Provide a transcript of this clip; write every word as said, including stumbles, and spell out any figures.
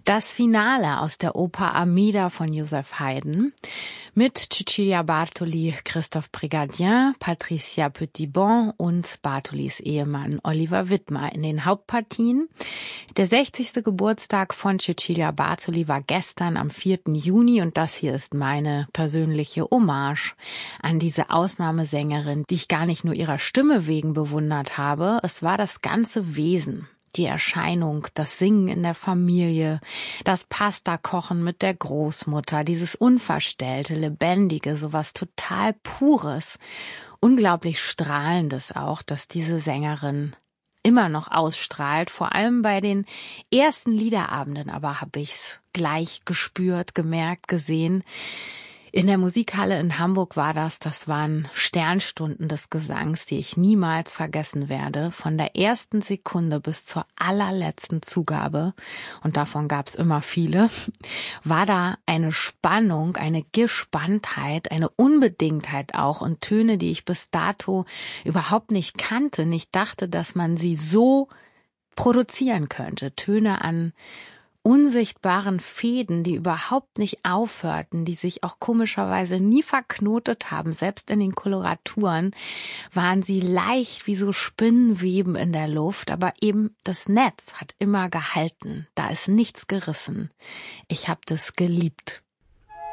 Das Finale aus der Oper Armida von Joseph Haydn mit Cecilia Bartoli, Christophe Prégardien, Patricia Petitbon und Bartolis Ehemann Oliver Widmer in den Hauptpartien. Der sechzigste Geburtstag von Cecilia Bartoli war gestern am vierten Juni und das hier ist meine persönliche Hommage an diese Ausnahmesängerin, die ich gar nicht nur ihrer Stimme wegen bewundert habe, es war das ganze Wesen. Die Erscheinung, das Singen in der Familie, das Pasta-Kochen mit der Großmutter, dieses unverstellte, lebendige, sowas total Pures, unglaublich Strahlendes auch, dass diese Sängerin immer noch ausstrahlt. Vor allem bei den ersten Liederabenden aber habe ich's gleich gespürt, gemerkt, gesehen. In der Musikhalle in Hamburg war das, das waren Sternstunden des Gesangs, die ich niemals vergessen werde. Von der ersten Sekunde bis zur allerletzten Zugabe, und davon gab es immer viele, war da eine Spannung, eine Gespanntheit, eine Unbedingtheit auch und Töne, die ich bis dato überhaupt nicht kannte, nicht dachte, dass man sie so produzieren könnte. Töne an unsichtbaren Fäden, die überhaupt nicht aufhörten, die sich auch komischerweise nie verknotet haben. Selbst in den Koloraturen waren sie leicht wie so Spinnenweben in der Luft, aber eben das Netz hat immer gehalten. Da ist nichts gerissen. Ich habe das geliebt.